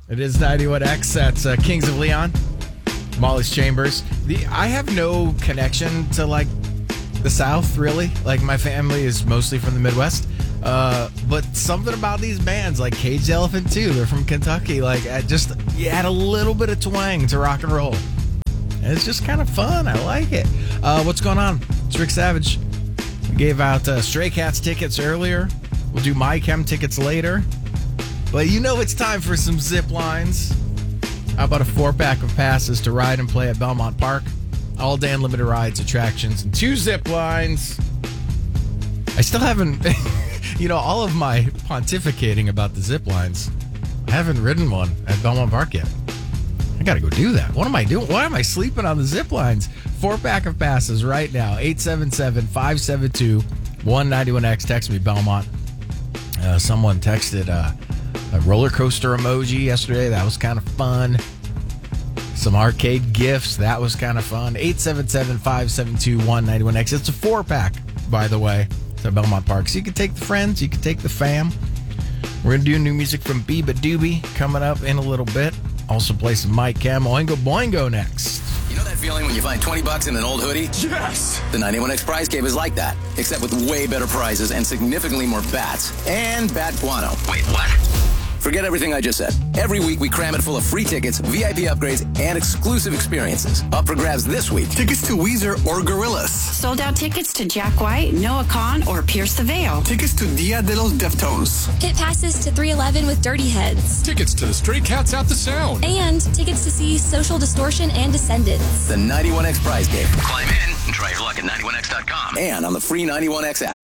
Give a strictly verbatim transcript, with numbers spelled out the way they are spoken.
It is ninety-one X. That's uh, Kings of Leon, Molly's Chambers. The I have no connection to, like, the South, really. Like, my family is mostly from the Midwest. Uh, but something about these bands, like Caged Elephant two, they're from Kentucky. Like, I just, you add a little bit of twang to rock and roll. And it's just kind of fun. I like it. Uh, what's going on? It's Rick Savage. We gave out uh, Stray Cats tickets earlier. We'll do My Chem tickets later. But you know it's time for some zip lines. How about a four-pack of passes to ride and play at Belmont Park? All day unlimited rides, attractions, and two zip lines. I still haven't, you know, all of my pontificating about the zip lines, I haven't ridden one at Belmont Park yet. I got to go do that. What am I doing? Why am I sleeping on the zip lines? Four-pack of passes right now. eight seven seven, five seven two, one nine one X. Text me, Belmont. Uh, someone texted uh, a roller coaster emoji yesterday. That was kind of fun. Some arcade gifts. That was kind of fun. eight seven seven, five seven two, one nine one X. It's a four-pack, by the way, to Belmont Park. So you can take the friends. You can take the fam. We're going to do new music from Biba Doobie coming up in a little bit. Also play some Mike Cam. Oingo Boingo next. You know that feeling when you find twenty bucks in an old hoodie? Yes! The ninety-one X Prize Cave is like that, except with way better prizes and significantly more bats. And bat guano. Wait, what? Forget everything I just said. Every week we cram it full of free tickets, V I P upgrades, and exclusive experiences. Up for grabs this week. Tickets to Weezer or Gorillaz. Sold out tickets to Jack White, Noah Kahan, or Pierce the Veil. Tickets to Dia de los Deftones. Pit passes to three eleven with Dirty Heads. Tickets to the Stray Cats at the Sound. And tickets to see Social Distortion and Descendants. The ninety-one X Prize Cave. Climb in and try your luck at ninety-one X dot com and on the free ninety-one X app.